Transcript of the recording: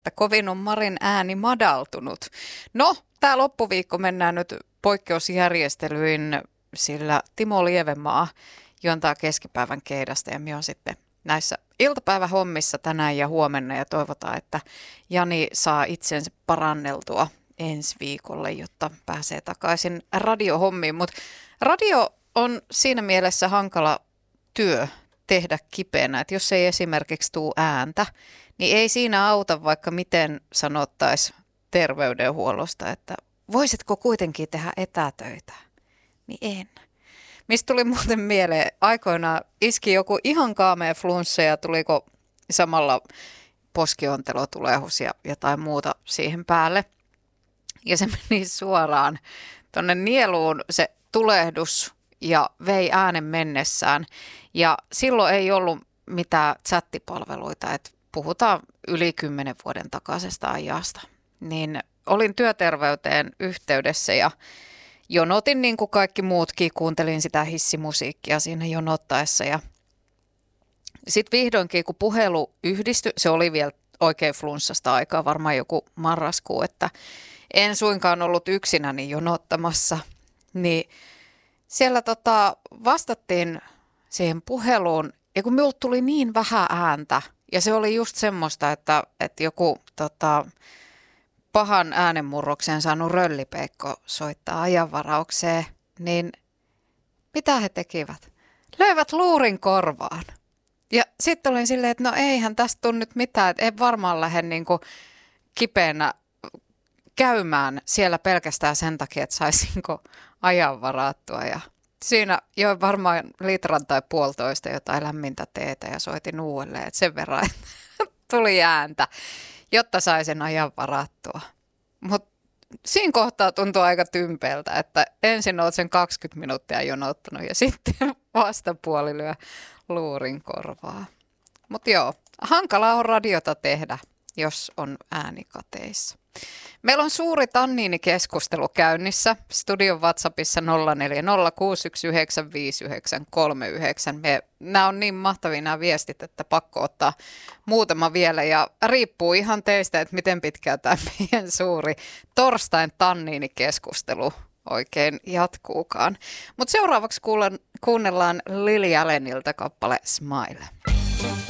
että kovin on Marin ääni madaltunut. No, tämä loppuviikko mennään nyt poikkeusjärjestelyin, sillä Timo Lievenmaa juontaa keskipäivän keidasta ja minä olen sitten näissä iltapäivähommissa tänään ja huomenna ja toivotaan, että Jani saa itsensä paranneltua ensi viikolle, jotta pääsee takaisin radiohommiin. Mutta radio on siinä mielessä hankala työ tehdä kipeänä, että jos ei esimerkiksi tule ääntä, niin ei siinä auta, vaikka miten sanottaisiin terveydenhuollosta, että voisitko kuitenkin tehdä etätöitä, niin en. Mistä tuli muuten mieleen, aikoinaan iski joku ihan kaamea flunssa ja tuliko samalla poskiontelotulehus ja jotain muuta siihen päälle. Ja se meni suoraan tuonne nieluun se tulehdus ja vei äänen mennessään. Ja silloin ei ollut mitään chattipalveluita, että puhutaan yli 10 vuoden takaisesta ajasta. Niin olin työterveyteen yhteydessä ja jonotin niin kuin kaikki muutkin, kuuntelin sitä hissimusiikkia siinä jonottaessa. Ja sitten vihdoinkin, kun puhelu yhdistyi, se oli vielä oikein flunssasta aikaa, varmaan joku marraskuu, että en suinkaan ollut yksinäni jonottamassa, niin siellä vastattiin siihen puheluun, ja kun minulta tuli niin vähän ääntä, ja se oli just semmoista, että joku pahan äänenmurroksen saanut röllipeikko soittaa ajanvaraukseen, niin mitä he tekivät? Löivät luurin korvaan. Ja sitten olin silleen, että no eihän tästä tule nyt mitään, että en varmaan lähde niin kuin kipeänä käymään siellä pelkästään sen takia, että saisinko ajan varattua. Ja siinä join varmaan litran tai puolitoista jotain lämmintä teetä ja soitin uudelleen, että sen verran että tuli ääntä, jotta sai sen ajan varattua. Mutta siinä kohtaa tuntuu aika tympeältä, että ensin olet sen 20 minuuttia jonottanut ja sitten vastapuoli lyö luurin korvaa. Mutta joo, hankalaa on radiota tehdä, jos on ääni-kateissa. Meillä on suuri tanniinikeskustelu käynnissä. Studion WhatsAppissa 0406195939. Nämä on niin mahtavia nämä viestit, että pakko ottaa muutama vielä. Ja riippuu ihan teistä, että miten pitkään tämä meidän suuri torstain tanniinikeskustelu oikein jatkuukaan. Mutta seuraavaksi kuunnellaan Lily Allenilta kappale Smile.